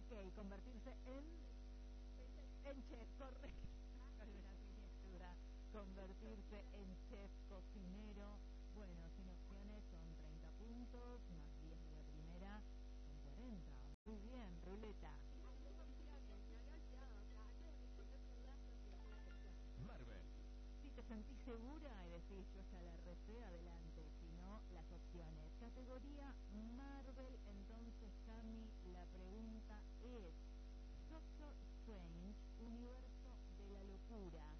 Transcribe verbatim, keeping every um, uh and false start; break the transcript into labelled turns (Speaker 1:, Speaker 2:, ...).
Speaker 1: Ok, convertirse en... En chef, correcto. Alguna siniestura. Convertirse en chef cocinero. Bueno, sin opciones son treinta puntos, más diez de la primera, son cuarenta. Muy bien, ruleta.
Speaker 2: Marvel.
Speaker 1: Si te sentís segura y decís yo ya la recé, adelante. Si no, las opciones. Categoría Marvel. Entonces, Cami, la pregunta es: Doctor Strange, universo de la locura.